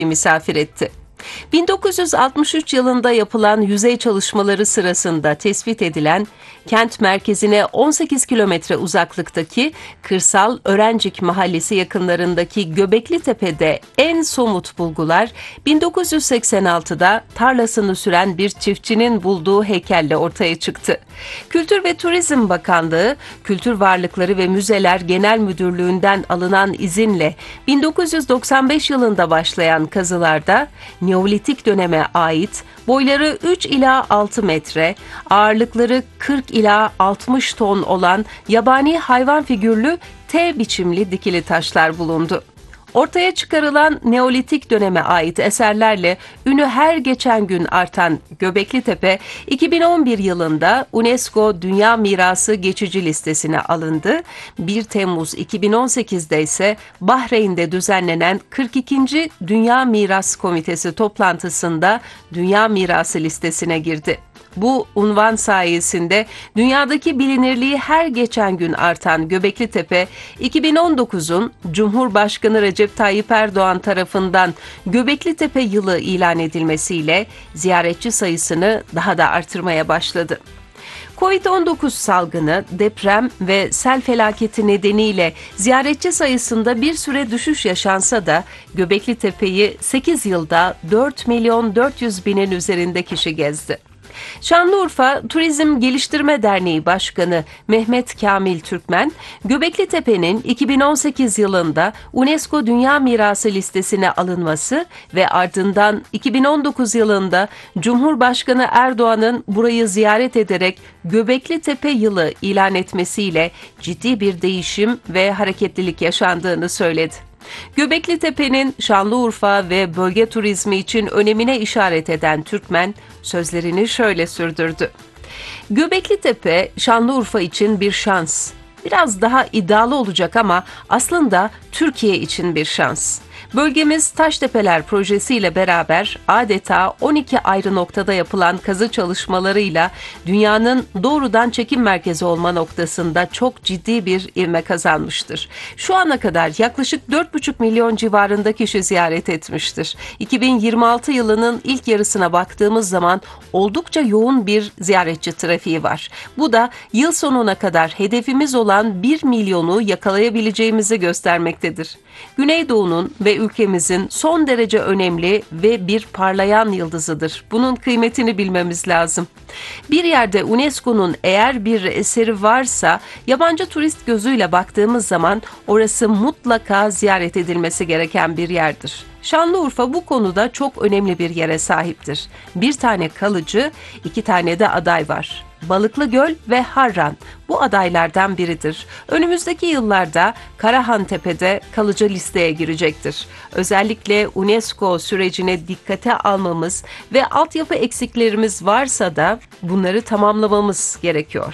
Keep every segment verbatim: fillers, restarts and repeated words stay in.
misafir etti. bin dokuz yüz altmış üç yılında yapılan yüzey çalışmaları sırasında tespit edilen kent merkezine on sekiz kilometre uzaklıktaki kırsal Örencik Mahallesi yakınlarındaki Göbekli Tepe'de en somut bulgular bin dokuz yüz seksen altıda tarlasını süren bir çiftçinin bulduğu heykelle ortaya çıktı. Kültür ve Turizm Bakanlığı, Kültür Varlıkları ve Müzeler Genel Müdürlüğü'nden alınan izinle bin dokuz yüz doksan beş yılında başlayan kazılarda Neolitik döneme ait boyları üç ila altı metre, ağırlıkları kırk ila altmış ton olan yabani hayvan figürlü T biçimli dikili taşlar bulundu. Ortaya çıkarılan Neolitik döneme ait eserlerle ünü her geçen gün artan Göbekli Tepe, iki bin on bir yılında UNESCO Dünya Mirası geçici listesine alındı. bir Temmuz iki bin on sekizde ise Bahreyn'de düzenlenen kırk ikinci Dünya Miras Komitesi toplantısında Dünya Mirası listesine girdi. Bu unvan sayesinde dünyadaki bilinirliği her geçen gün artan Göbekli Tepe, iki bin on dokuzun Cumhurbaşkanı Recep Tayyip Erdoğan tarafından Göbekli Tepe yılı ilan edilmesiyle ziyaretçi sayısını daha da artırmaya başladı. kovid on dokuz salgını, deprem ve sel felaketi nedeniyle ziyaretçi sayısında bir süre düşüş yaşansa da Göbekli Tepe'yi sekiz yılda dört milyon dört yüz binin üzerinde kişi gezdi. Şanlıurfa Turizm Geliştirme Derneği Başkanı Mehmet Kamil Türkmen, Göbekli Tepe'nin iki bin on sekiz yılında UNESCO Dünya Mirası listesine alınması ve ardından iki bin on dokuz yılında Cumhurbaşkanı Erdoğan'ın burayı ziyaret ederek Göbekli Tepe yılı ilan etmesiyle ciddi bir değişim ve hareketlilik yaşandığını söyledi. Göbekli Tepe'nin Şanlıurfa ve bölge turizmi için önemine işaret eden Türkmen sözlerini şöyle sürdürdü. Göbekli Tepe Şanlıurfa için bir şans. Biraz daha iddialı olacak ama aslında Türkiye için bir şans. Bölgemiz Taştepeler projesiyle beraber adeta on iki ayrı noktada yapılan kazı çalışmalarıyla dünyanın doğrudan çekim merkezi olma noktasında çok ciddi bir ivme kazanmıştır. Şu ana kadar yaklaşık dört buçuk milyon civarında kişi ziyaret etmiştir. iki bin yirmi altı yılının ilk yarısına baktığımız zaman oldukça yoğun bir ziyaretçi trafiği var. Bu da yıl sonuna kadar hedefimiz olan bir milyonu yakalayabileceğimizi göstermektedir. Güneydoğu'nun ve ülkemizin son derece önemli ve bir parlayan yıldızıdır. Bunun kıymetini bilmemiz lazım. Bir yerde UNESCO'nun eğer bir eseri varsa yabancı turist gözüyle baktığımız zaman orası mutlaka ziyaret edilmesi gereken bir yerdir. Şanlıurfa bu konuda çok önemli bir yere sahiptir. Bir tane kalıcı, iki tane de aday var. Balıklıgöl ve Harran bu adaylardan biridir. Önümüzdeki yıllarda Karahantepe'de kalıcı listeye girecektir. Özellikle UNESCO sürecine dikkate almamız ve altyapı eksiklerimiz varsa da bunları tamamlamamız gerekiyor.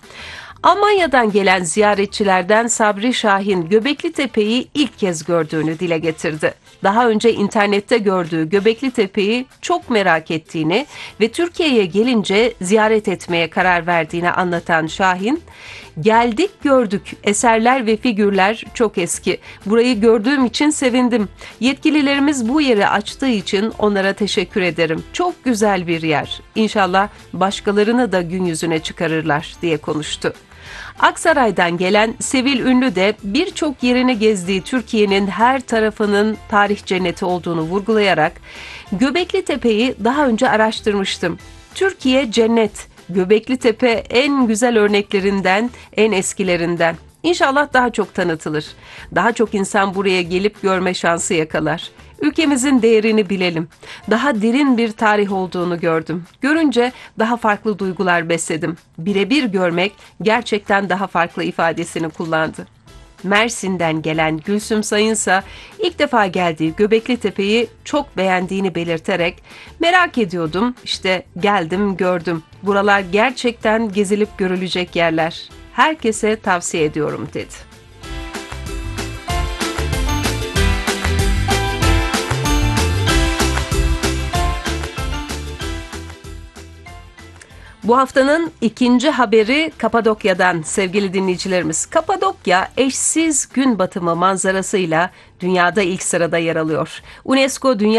Almanya'dan gelen ziyaretçilerden Sabri Şahin Göbekli Tepe'yi ilk kez gördüğünü dile getirdi. Daha önce internette gördüğü Göbekli Tepe'yi çok merak ettiğini ve Türkiye'ye gelince ziyaret etmeye karar verdiğini anlatan Şahin, "Geldik gördük, eserler ve figürler çok eski. Burayı gördüğüm için sevindim. Yetkililerimiz bu yeri açtığı için onlara teşekkür ederim. Çok güzel bir yer. İnşallah başkalarını da gün yüzüne çıkarırlar," diye konuştu. Aksaray'dan gelen Sevil Ünlü de birçok yerini gezdiği Türkiye'nin her tarafının tarih cenneti olduğunu vurgulayarak Göbekli Tepe'yi daha önce araştırmıştım. Türkiye cennet, Göbekli Tepe en güzel örneklerinden, en eskilerinden. İnşallah daha çok tanıtılır. Daha çok insan buraya gelip görme şansı yakalar. Ülkemizin değerini bilelim. Daha derin bir tarih olduğunu gördüm. Görünce daha farklı duygular besledim. Birebir görmek gerçekten daha farklı ifadesini kullandı. Mersin'den gelen Gülsüm Sayınsa ilk defa geldiği Göbekli Tepe'yi çok beğendiğini belirterek "Merak ediyordum, işte geldim gördüm. Buralar gerçekten gezilip görülecek yerler. Herkese tavsiye ediyorum," dedi. Bu haftanın ikinci haberi Kapadokya'dan sevgili dinleyicilerimiz. Kapadokya eşsiz gün batımı manzarasıyla dünyada ilk sırada yer alıyor. UNESCO Dünya